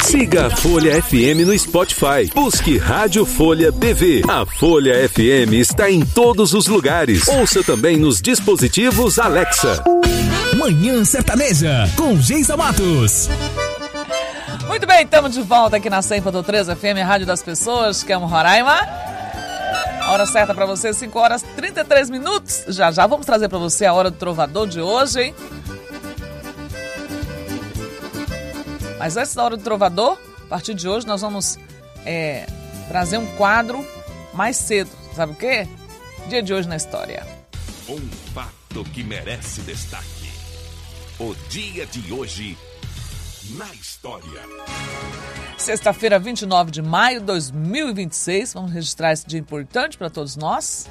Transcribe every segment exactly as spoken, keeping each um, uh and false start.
Siga a Folha F M no Spotify. Busque Rádio Folha T V. A Folha F M está em todos os lugares. Ouça também nos dispositivos Alexa. Manhã Sertaneja, com Geisa Matos. Muito bem, estamos de volta aqui na cem ponto três F M, Rádio das Pessoas, que é um Roraima. A hora certa para você, cinco horas e trinta e três minutos. Já já vamos trazer para você a Hora do Trovador de hoje, hein? Mas antes da Hora do Trovador, a partir de hoje nós vamos é, trazer um quadro mais cedo. Sabe o quê? Dia de hoje na história. Um fato que merece destaque. O dia de hoje na história. Sexta-feira, vinte e nove de maio de dois mil e vinte e seis. Vamos registrar esse dia importante para todos nós.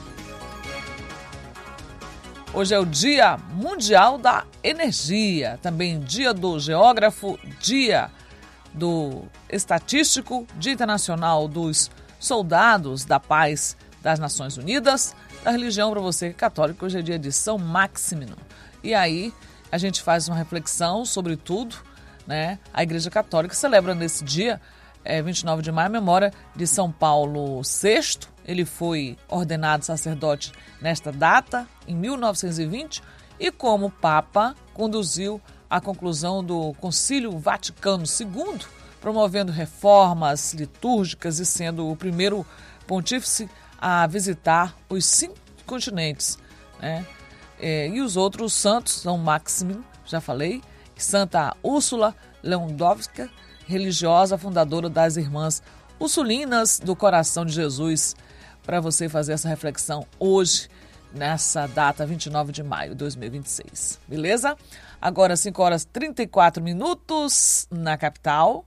Hoje é o Dia Mundial da Energia. Também Dia do Geógrafo, Dia do Estatístico, Dia Internacional dos Soldados da Paz das Nações Unidas. Da religião, para você que é católico, hoje é dia de São Maximino. E aí a gente faz uma reflexão sobre tudo, né? A Igreja Católica celebra nesse dia, é, vinte e nove de maio, a memória de São Paulo sexto. Ele foi ordenado sacerdote nesta data, em mil novecentos e vinte, e como Papa conduziu a conclusão do Concílio Vaticano segundo, promovendo reformas litúrgicas e sendo o primeiro pontífice a visitar os cinco continentes, né? É, e os outros santos são Maximino, já falei, Santa Úrsula Lewandowska, religiosa fundadora das Irmãs Ursulinas do Coração de Jesus, para você fazer essa reflexão hoje, nessa data vinte e nove de maio de dois mil e vinte e seis. Beleza? Agora cinco horas e trinta e quatro minutos na capital.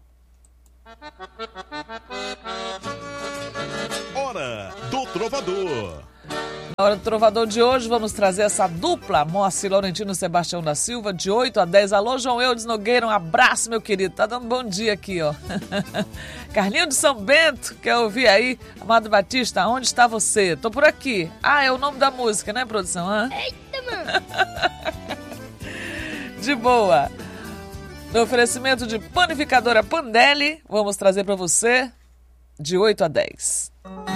Hora do Trovador. Na Hora do Trovador de hoje, vamos trazer essa dupla, Moacir Laurentino e Sebastião da Silva, de oito a dez. Alô, João Eudes Nogueira, um abraço, meu querido. Tá dando bom dia aqui, ó. Carlinho de São Bento, quer ouvir aí? Amado Batista, onde está você? Tô por aqui. Ah, é o nome da música, né, produção? Hã? Eita, mano. De boa. No oferecimento de Panificadora Pandelli, vamos trazer para você de oito a dez.